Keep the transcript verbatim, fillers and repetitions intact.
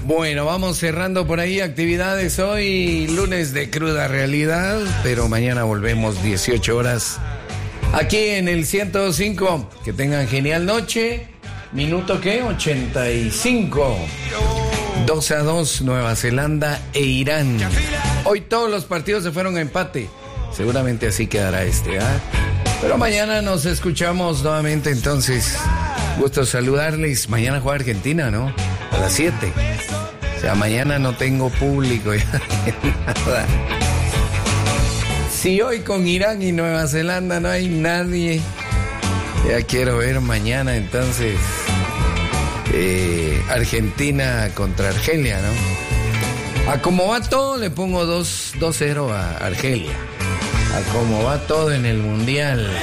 Bueno, vamos cerrando por ahí actividades hoy, lunes de cruda realidad, pero mañana volvemos dieciocho horas aquí en el ciento cinco. Que tengan genial noche. Minuto ¿qué? ochenta y cinco. doce a dos, Nueva Zelanda e Irán. Hoy todos los partidos se fueron a empate. Seguramente así quedará este, ¿ah? Pero mañana nos escuchamos nuevamente, entonces. Gusto saludarles. Mañana juega Argentina, ¿no? A las siete. O sea, mañana no tengo público ya. Nada. Si hoy con Irán y Nueva Zelanda no hay nadie, ya quiero ver mañana entonces eh, Argentina contra Argelia, ¿no? A como va todo le pongo dos cero a Argelia. A como va todo en el Mundial.